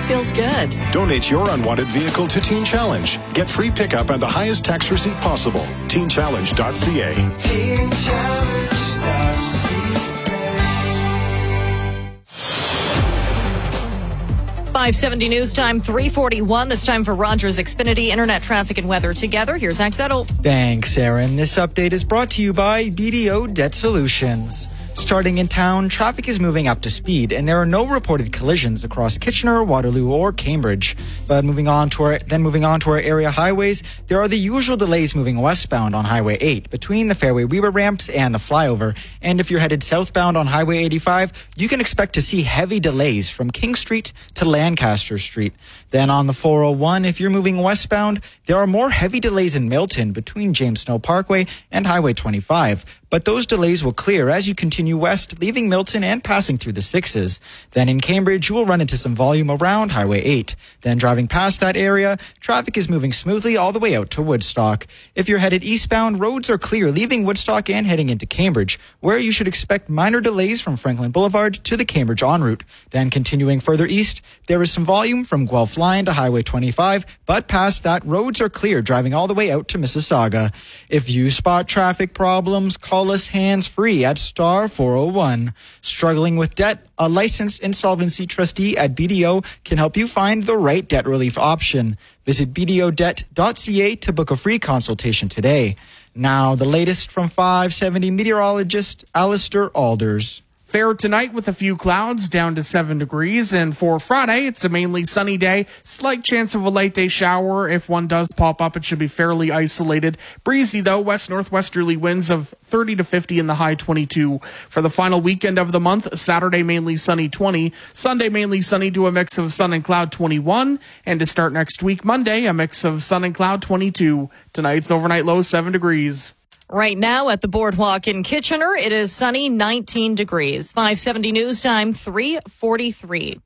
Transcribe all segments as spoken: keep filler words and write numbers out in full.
feels good. Donate your unwanted vehicle to Teen Challenge. Get free pickup and the highest tax receipt possible. teen challenge dot c a. teen challenge dot c a. five seventy News Time, three forty-one. It's time for Rogers Xfinity Internet Traffic and Weather together. Here's Zach Zettel. Thanks, Aaron. This update is brought to you by B D O Debt Solutions. Starting in town, traffic is moving up to speed, and there are no reported collisions across Kitchener, Waterloo, or Cambridge. But moving on to our, then moving on to our area highways, there are the usual delays moving westbound on Highway eight between the Fairway Weaver ramps and the flyover. And if you're headed southbound on Highway eighty-five, you can expect to see heavy delays from King Street to Lancaster Street. Then on the four oh one, if you're moving westbound, there are more heavy delays in Milton between James Snow Parkway and Highway twenty-five. But those delays will clear as you continue west, leaving Milton and passing through the sixes. Then in Cambridge, you will run into some volume around Highway eight. Then driving past that area, traffic is moving smoothly all the way out to Woodstock. If you're headed eastbound, roads are clear, leaving Woodstock and heading into Cambridge, where you should expect minor delays from Franklin Boulevard to the Cambridge en route. Then continuing further east, there is some volume from Guelph Line to Highway twenty-five, but past that, roads are clear, driving all the way out to Mississauga. If you spot traffic problems, call us hands-free at star four oh one. Struggling with debt? A licensed insolvency trustee at B D O can help you find the right debt relief option. Visit b d o debt dot c a to book a free consultation today. Now, the latest from five seventy meteorologist Alistair Alders. Fair tonight with a few clouds down to seven degrees. And for Friday, it's a mainly sunny day. Slight chance of a late day shower. If one does pop up, it should be fairly isolated. Breezy, though, west-northwesterly winds of thirty to fifty in the high twenty-two. For the final weekend of the month, Saturday mainly sunny twenty. Sunday mainly sunny to a mix of sun and cloud twenty-one. And to start next week, Monday, a mix of sun and cloud twenty-two. Tonight's overnight low seven degrees. Right now at the Boardwalk in Kitchener, it is sunny, nineteen degrees. five seventy News Time, three forty-three.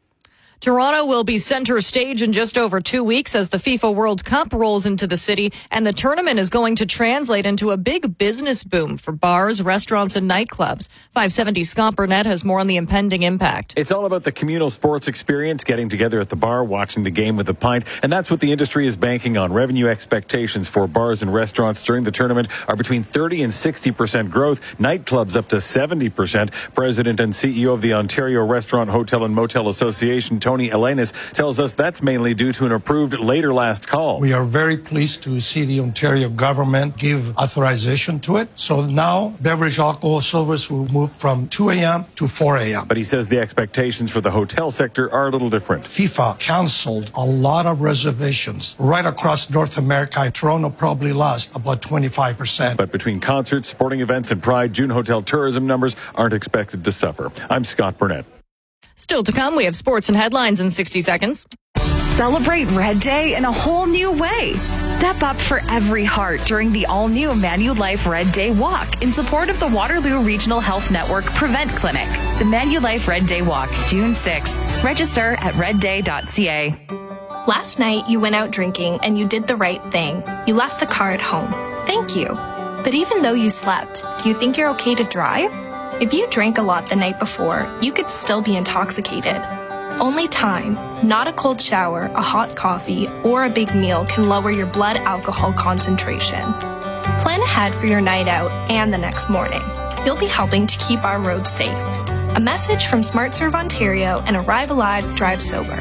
Toronto will be center stage in just over two weeks as the FIFA World Cup rolls into the city, and the tournament is going to translate into a big business boom for bars, restaurants, and nightclubs. five seventy Scott Burnett has more on the impending impact. It's all about the communal sports experience, getting together at the bar, watching the game with a pint, and that's what the industry is banking on. Revenue expectations for bars and restaurants during the tournament are between thirty and sixty percent growth, nightclubs up to seventy percent. President and C E O of the Ontario Restaurant, Hotel and Motel Association, Tony Elenis, tells us that's mainly due to an approved later last call. We are very pleased to see the Ontario government give authorization to it. So now beverage alcohol service will move from two a.m. to four a.m. But he says the expectations for the hotel sector are a little different. FIFA canceled a lot of reservations right across North America. Toronto probably lost about twenty-five percent. But between concerts, sporting events, and Pride, June hotel tourism numbers aren't expected to suffer. I'm Scott Burnett. Still to come, we have sports and headlines in sixty seconds. Celebrate Red Day in a whole new way. Step up for every heart during the all-new Manulife Red Day Walk in support of the Waterloo Regional Health Network Prevent Clinic. The Manulife Red Day Walk, June sixth. Register at red day dot c a. Last night, you went out drinking and you did the right thing. You left the car at home. Thank you. But even though you slept, do you think you're okay to drive? If you drank a lot the night before, you could still be intoxicated. Only time, not a cold shower, a hot coffee, or a big meal can lower your blood alcohol concentration. Plan ahead for your night out and the next morning. You'll be helping to keep our roads safe. A message from SmartServe Ontario and Arrive Alive, Drive Sober.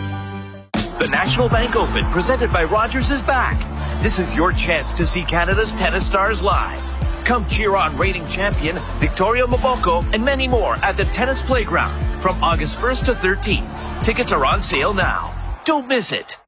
The National Bank Open, presented by Rogers, is back. This is your chance to see Canada's tennis stars live. Come cheer on reigning champion Victoria Mboko and many more at the Tennis Playground from August first to thirteenth. Tickets are on sale now. Don't miss it.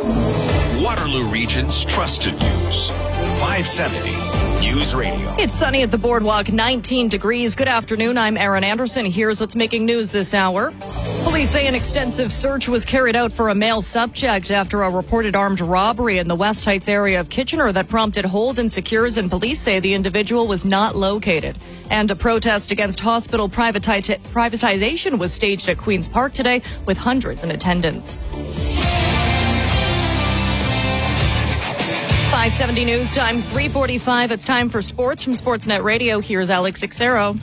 Waterloo Region's trusted news. five seventy News Radio. It's sunny at the Boardwalk, nineteen degrees. Good afternoon. I'm Aaron Anderson. Here's what's making news this hour. Police say an extensive search was carried out for a male subject after a reported armed robbery in the West Heights area of Kitchener that prompted hold and secures, and police say the individual was not located. And a protest against hospital privati- privatization was staged at Queen's Park today with hundreds in attendance. five seventy News Time, three forty-five. It's time for sports from Sportsnet Radio. Here's Alex Xero.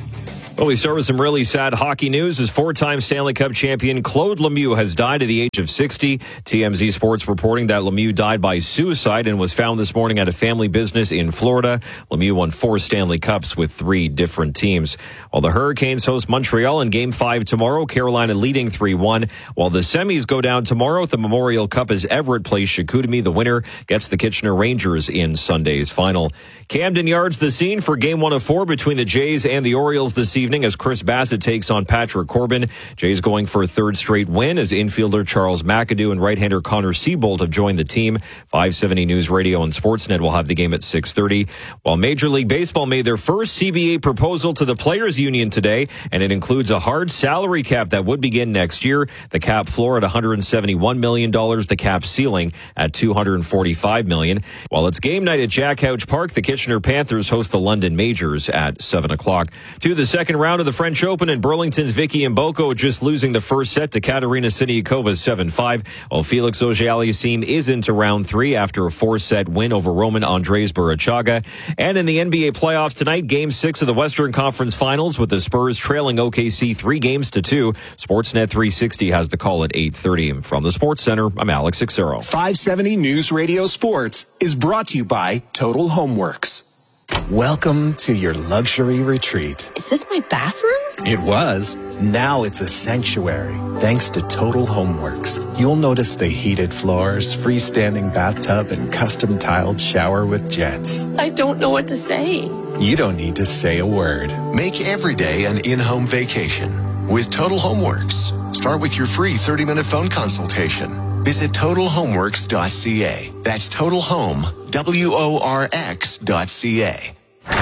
Well, we start with some really sad hockey news as four-time Stanley Cup champion Claude Lemieux has died at the age of sixty. T M Z Sports reporting that Lemieux died by suicide and was found this morning at a family business in Florida. Lemieux won four Stanley Cups with three different teams. While the Hurricanes host Montreal in Game five tomorrow, Carolina leading three one. While the semis go down tomorrow at the Memorial Cup as Everett plays Chicoutimi. The winner gets the Kitchener Rangers in Sunday's final. Camden Yards the scene for Game one of four between the Jays and the Orioles this evening as Chris Bassett takes on Patrick Corbin. Jays going for a third straight win as infielder Charles McAdoo and right-hander Connor Seabolt have joined the team. five seventy News Radio and Sportsnet will have the game at six thirty. While Major League Baseball made their first C B A proposal to the Players Union today, and it includes a hard salary cap that would begin next year. The cap floor at one hundred seventy-one million dollars, the cap ceiling at two hundred forty-five million dollars. While it's game night at Jack Couch Park, the Kitchener Panthers host the London Majors at seven o'clock. To the second round of the French Open, and Burlington's Vicky Mboko just losing the first set to Katerina Siniakova seven five, while Felix Auger-Aliassime is into round three after a four-set win over Roman Andres Burachaga. And in the N B A playoffs tonight, Game six of the Western Conference Finals with the Spurs trailing O K C three games to two. Sportsnet three sixty has the call at eight thirty. From the Sports Center, I'm Alex Ixero. five seventy News Radio Sports is brought to you by Total Homeworks. Welcome to your luxury retreat. Is this my bathroom? It was. Now it's a sanctuary. Thanks to Total Homeworks. You'll notice the heated floors, freestanding bathtub, and custom tiled shower with jets. I don't know what to say. You don't need to say a word. Make every day an in-home vacation with Total Homeworks. Start with your free thirty-minute phone consultation. Visit total homeworks dot c a. That's Total Home, W O R X dot C A.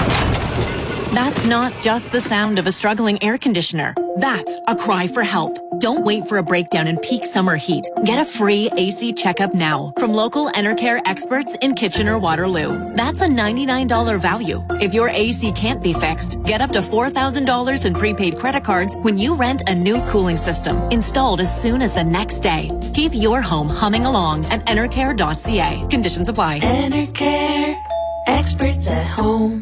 That's not just the sound of a struggling air conditioner. That's a cry for help. Don't wait for a breakdown in peak summer heat. Get a free A C checkup now from local Enercare experts in Kitchener-Waterloo. That's a ninety-nine dollars value. If your A C can't be fixed, get up to four thousand dollars in prepaid credit cards when you rent a new cooling system installed as soon as the next day. Keep your home humming along at enercare dot c a. Conditions apply. Enercare, experts at home.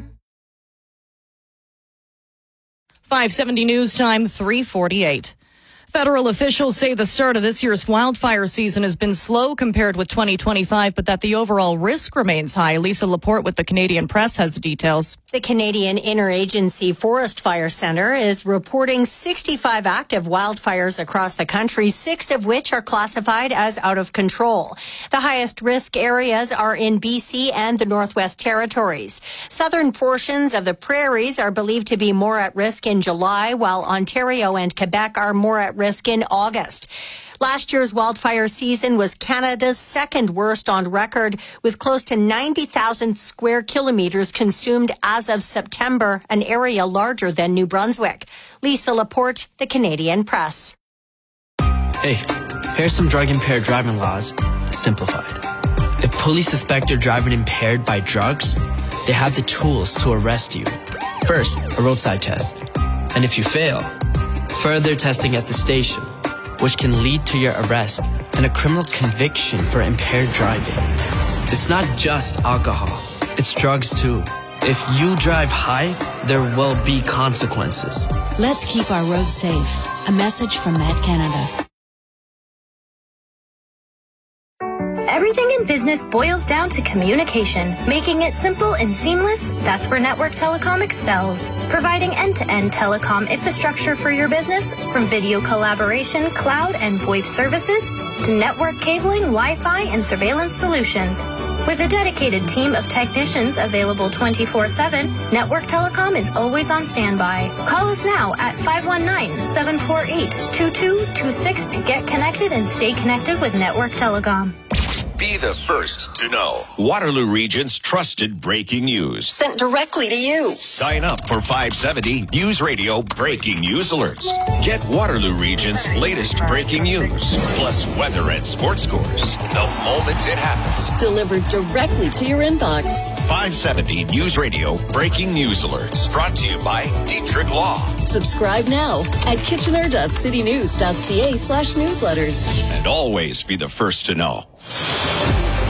five seventy News Time, three forty-eight. Federal officials say the start of this year's wildfire season has been slow compared with twenty twenty-five, but that the overall risk remains high. Lisa Laporte with the Canadian Press has the details. The Canadian Interagency Forest Fire Centre is reporting sixty-five active wildfires across the country, six of which are classified as out of control. The highest risk areas are in B C and the Northwest Territories. Southern portions of the prairies are believed to be more at risk in July, while Ontario and Quebec are more at risk in August. Last year's wildfire season was Canada's second worst on record, with close to ninety thousand square kilometers consumed as of September, an area larger than New Brunswick. Lisa Laporte, the Canadian Press. Hey, here's some drug-impaired driving laws, simplified. If police suspect you're driving impaired by drugs, they have the tools to arrest you. First, a roadside test. And if you fail, further testing at the station, which can lead to your arrest and a criminal conviction for impaired driving. It's not just alcohol, it's drugs too. If you drive high, there will be consequences. Let's keep our roads safe. A message from Met Canada. Everything in business boils down to communication. Making it simple and seamless, that's where Network Telecom excels. Providing end-to-end telecom infrastructure for your business, from video collaboration, cloud, and VoIP services, to network cabling, Wi-Fi, and surveillance solutions. With a dedicated team of technicians available twenty-four seven, Network Telecom is always on standby. Call us now at five one nine, seven four eight, two two two six to get connected and stay connected with Network Telecom. Be the first to know. Waterloo Region's trusted breaking news. Sent directly to you. Sign up for five seventy News Radio breaking news alerts. Get Waterloo Region's latest breaking news, plus weather and sports scores the moment it happens. Delivered directly to your inbox. five seventy News Radio breaking news alerts. Brought to you by Dietrich Law. Subscribe now at kitchener dot city news dot c a slash newsletters. And always be the first to know.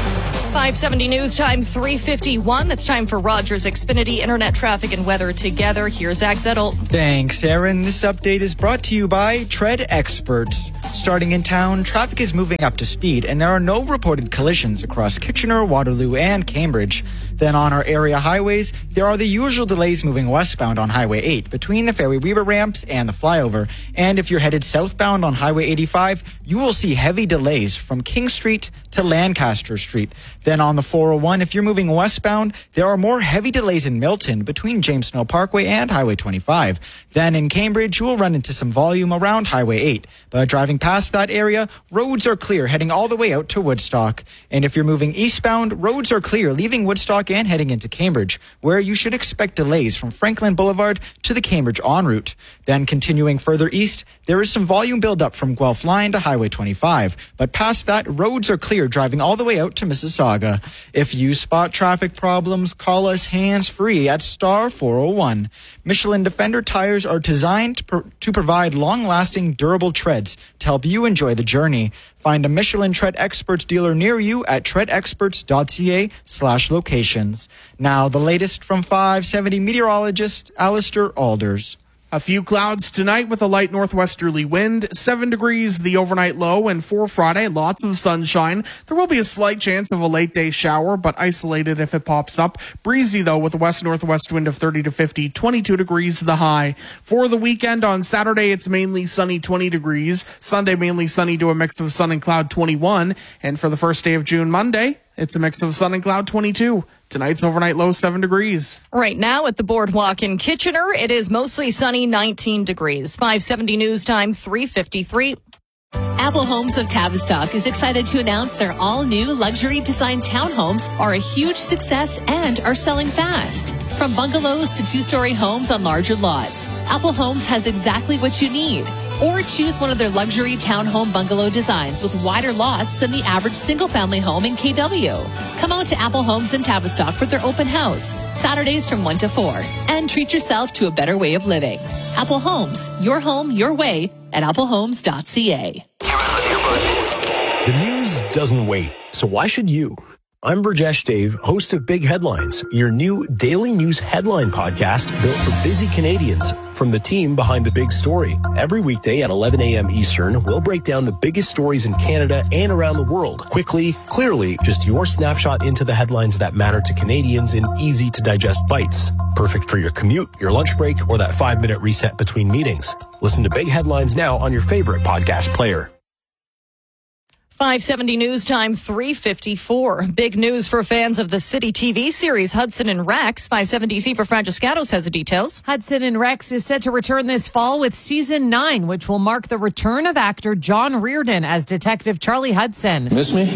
five seventy News Time, three fifty-one. It's time for Rogers Xfinity Internet Traffic and Weather Together. Here's Zach Zettel. Thanks, Aaron. This update is brought to you by Tread Experts. Starting in town, traffic is moving up to speed, and there are no reported collisions across Kitchener, Waterloo, and Cambridge. Then on our area highways, there are the usual delays moving westbound on Highway eight between the Ferry Weaver ramps and the flyover. And if you're headed southbound on Highway eighty-five, you will see heavy delays from King Street to Lancaster Street. Then on the four oh one, if you're moving westbound, there are more heavy delays in Milton between James Snow Parkway and Highway twenty-five. Then in Cambridge, you will run into some volume around Highway eight. But driving past that area, roads are clear heading all the way out to Woodstock. And if you're moving eastbound, roads are clear leaving Woodstock and heading into Cambridge, where you should expect delays from Franklin Boulevard to the Cambridge en route. Then continuing further east, there is some volume buildup from Guelph Line to Highway twenty-five. But past that, roads are clear driving all the way out to Mississauga. If you spot traffic problems, call us hands-free at star four oh one. Michelin Defender tires are designed to, pro- to provide long-lasting, durable treads to help you enjoy the journey. Find a Michelin Tread Experts dealer near you at treadexperts.ca slash locations. Now, the latest from five seventy meteorologist Alistair Alders. A few clouds tonight with a light northwesterly wind, seven degrees the overnight low, and for Friday, lots of sunshine. There will be a slight chance of a late day shower, but isolated if it pops up. Breezy though with a west-northwest wind of thirty to fifty, twenty-two degrees the high. For the weekend on Saturday, it's mainly sunny, twenty degrees. Sunday, mainly sunny to a mix of sun and cloud, twenty-one. And for the first day of June, Monday, it's a mix of sun and cloud, twenty-two. Tonight's overnight low, seven degrees. Right now at the Boardwalk in Kitchener, it is mostly sunny, nineteen degrees. five seventy News Time, three fifty-three. Apple Homes of Tavistock is excited to announce their all-new luxury design townhomes are a huge success and are selling fast. From bungalows to two-story homes on larger lots, Apple Homes has exactly what you need. Or choose one of their luxury townhome bungalow designs with wider lots than the average single-family home in K W. Come out to Apple Homes in Tavistock for their open house, Saturdays from one to four, and treat yourself to a better way of living. Apple Homes, your home, your way, at apple homes dot c a. The news doesn't wait, so why should you? I'm Burjesh Dave, host of Big Headlines, your new daily news headline podcast built for busy Canadians from the team behind the big story. Every weekday at eleven a.m. Eastern, we'll break down the biggest stories in Canada and around the world. Quickly, clearly, just your snapshot into the headlines that matter to Canadians in easy-to-digest bites. Perfect for your commute, your lunch break, or that five-minute reset between meetings. Listen to Big Headlines now on your favorite podcast player. five seventy News Time, three fifty-four. Big news for fans of the City T V series Hudson and Rex. five seventy Eva Francescatos has the details. Hudson and Rex is set to return this fall with season nine, which will mark the return of actor John Reardon as Detective Charlie Hudson. Miss me?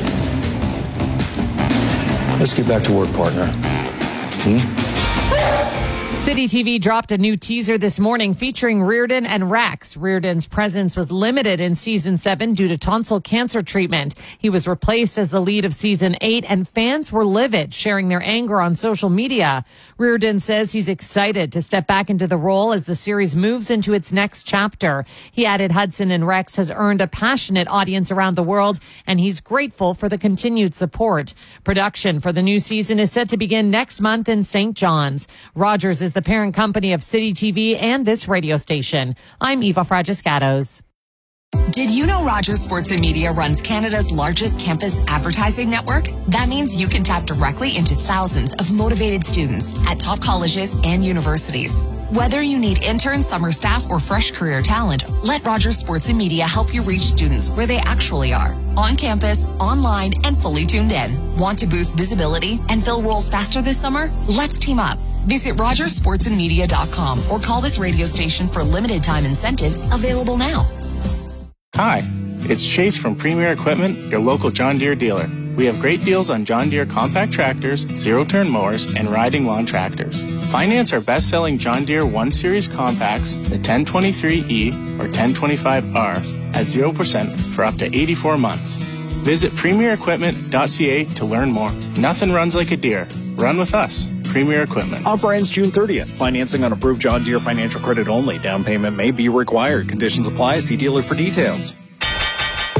Let's get back to work, partner. Hmm? City T V dropped a new teaser this morning featuring Reardon and Rex. Reardon's presence was limited in season seven due to tonsil cancer treatment. He was replaced as the lead of season eight, and fans were livid, sharing their anger on social media. Reardon says he's excited to step back into the role as the series moves into its next chapter. He added Hudson and Rex has earned a passionate audience around the world, and he's grateful for the continued support. Production for the new season is set to begin next month in Saint John's. Rogers is the parent company of City T V and this radio station. I'm Eva Francescatos. Did you know Rogers Sports and Media runs Canada's largest campus advertising network? That means you can tap directly into thousands of motivated students at top colleges and universities. Whether you need interns, summer staff, or fresh career talent, let Rogers Sports and Media help you reach students where they actually are. On campus, online, and fully tuned in. Want to boost visibility and fill roles faster this summer? Let's team up. Visit rogers sports and media dot com or call this radio station for limited time incentives available now. Hi, it's Chase from Premier Equipment, your local John Deere dealer. We have great deals on John Deere compact tractors, zero-turn mowers, and riding lawn tractors. Finance our best-selling John Deere one series compacts, the ten twenty-three E or ten twenty-five R, at zero percent for up to eighty-four months. Visit premier equipment dot c a to learn more. Nothing runs like a Deere. Run with us. Premier Equipment. Offer ends June thirtieth. Financing on approved John Deere financial credit only. Down payment may be required. Conditions apply. See dealer for details.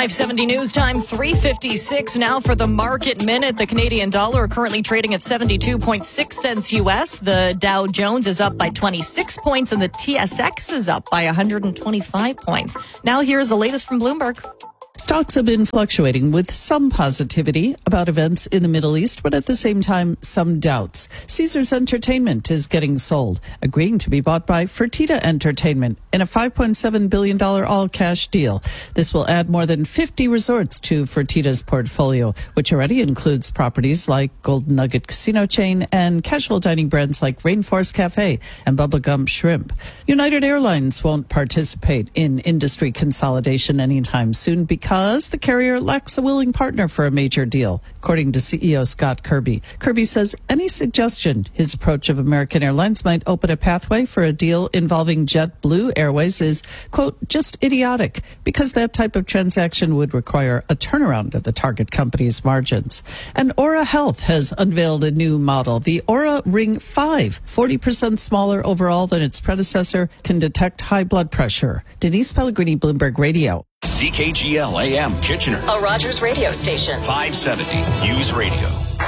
five seventy News Time, three fifty-six now for the market minute. The Canadian dollar currently trading at seventy-two point six cents U S. The Dow Jones is up by twenty-six points and the T S X is up by one hundred twenty-five points. Now here's the latest from Bloomberg. Stocks have been fluctuating with some positivity about events in the Middle East, but at the same time, some doubts. Caesars Entertainment is getting sold, agreeing to be bought by Fertitta Entertainment in a five point seven billion dollars all-cash deal. This will add more than fifty resorts to Fertitta's portfolio, which already includes properties like Golden Nugget Casino Chain and casual dining brands like Rainforest Cafe and Bubba Gump Shrimp. United Airlines won't participate in industry consolidation anytime soon because Because the carrier lacks a willing partner for a major deal, according to C E O Scott Kirby. Kirby says any suggestion his approach of American Airlines might open a pathway for a deal involving JetBlue Airways is, quote, just idiotic, because that type of transaction would require a turnaround of the target company's margins. And Aura Health has unveiled a new model, the Aura Ring five, forty percent smaller overall than its predecessor, can detect high blood pressure. Denise Pellegrini, Bloomberg Radio. C K G L A M Kitchener. A Rogers radio station. five seventy News Radio.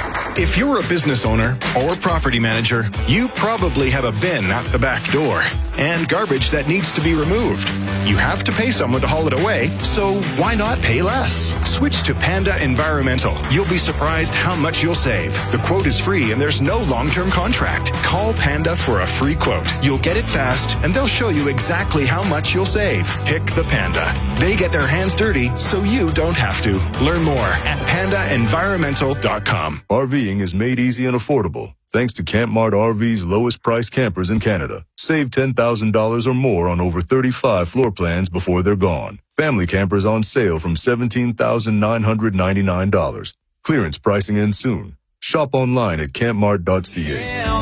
If you're a business owner or property manager, you probably have a bin at the back door and garbage that needs to be removed. You have to pay someone to haul it away, so why not pay less? Switch to Panda Environmental. You'll be surprised how much you'll save. The quote is free and there's no long-term contract. Call Panda for a free quote. You'll get it fast and they'll show you exactly how much you'll save. Pick the Panda. They get their hands dirty so you don't have to. Learn more at panda environmental dot com. RVing is made easy and affordable thanks to Campmart R V's lowest price campers in Canada. Save ten thousand dollars or more on over thirty-five floor plans before they're gone. Family campers on sale from seventeen thousand nine hundred ninety-nine dollars. Clearance pricing ends soon. Shop online at campmart dot c a.